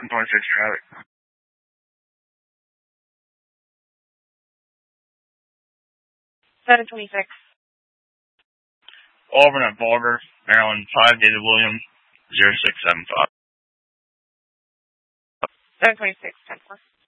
726 traffic. Auburn at Barber, Maryland, 5 David Williams, 0675. 726, 10-4.